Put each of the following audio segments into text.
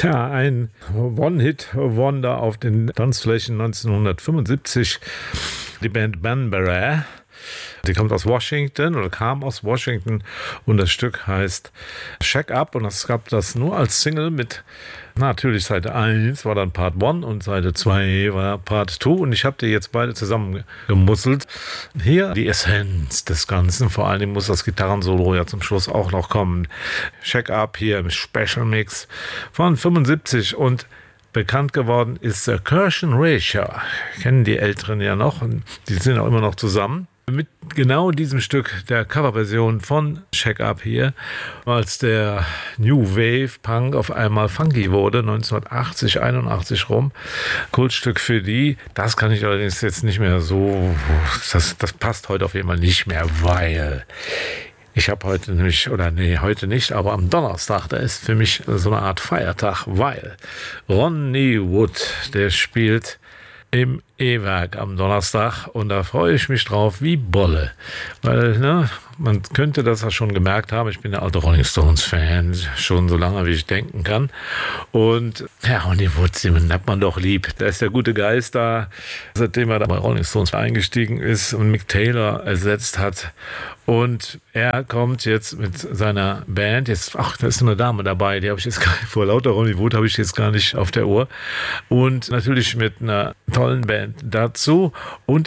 Ja, ein One-Hit-Wonder auf den Tanzflächen 1975. Die Band Banbara. Die kommt aus Washington oder kam aus Washington und das Stück heißt Shack Up und es gab das nur als Single mit, natürlich Seite 1 war dann Part 1 und Seite 2 war Part 2 und ich habe die jetzt beide zusammen gemusselt. Hier die Essenz des Ganzen, vor allem muss das Gitarrensolo ja zum Schluss auch noch kommen. Shack Up hier im Special Mix von 75 und bekannt geworden ist Cursion Racer. Kennen die Älteren ja noch und die sind auch immer noch zusammen. Mit genau diesem Stück der Coverversion von Shack Up hier, als der New Wave Punk auf einmal funky wurde, 1980, 81 rum. Kultstück für die. Das kann ich allerdings jetzt nicht mehr so, das passt heute auf jeden Fall nicht mehr, weil ich habe heute nämlich, heute nicht, aber am Donnerstag, da ist für mich so eine Art Feiertag, weil Ronnie Wood, der spielt im E-Werk am Donnerstag und da freue ich mich drauf wie Bolle, weil man könnte das ja schon gemerkt haben, ich bin der alte Rolling Stones Fan, schon so lange wie ich denken kann und ja, Ronnie Wood, den hat man doch lieb, da ist der gute Geist da, seitdem er da bei Rolling Stones eingestiegen ist und Mick Taylor ersetzt hat und er kommt jetzt mit seiner Band, da ist eine Dame dabei, die habe ich jetzt vor lauter Ronnie Wood habe ich jetzt gar nicht auf der Ohr und natürlich mit einer tollen Band dazu und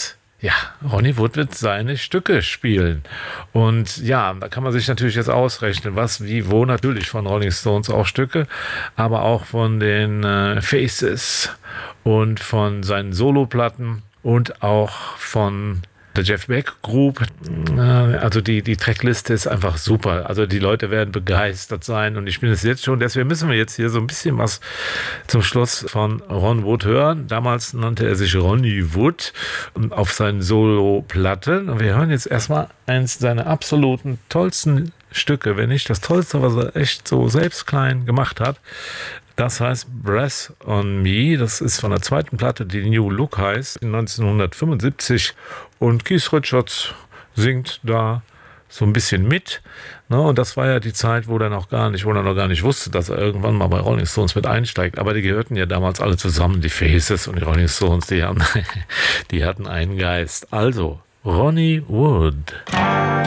Ronnie Wood wird seine Stücke spielen. Und ja, da kann man sich natürlich jetzt ausrechnen, was, wie, wo, natürlich von Rolling Stones auch Stücke, aber auch von den Faces und von seinen Soloplatten und auch von der Jeff Beck Group. Also die Trackliste ist einfach super. Also die Leute werden begeistert sein und ich bin es jetzt schon. Deswegen müssen wir jetzt hier so ein bisschen was zum Schluss von Ron Wood hören. Damals nannte er sich Ronnie Wood auf seinen Solo-Platten. Und wir hören jetzt erstmal eins seiner absoluten tollsten Stücke, wenn nicht das Tollste, was er echt so selbst klein gemacht hat. Das heißt Breath on Me, das ist von der zweiten Platte, die New Look heißt, 1975 und Keith Richards singt da so ein bisschen mit. Und das war ja die Zeit, wo er noch gar nicht wusste, dass er irgendwann mal bei Rolling Stones mit einsteigt. Aber die gehörten ja damals alle zusammen, die Faces und die Rolling Stones, die hatten einen Geist. Also, Ronnie Wood.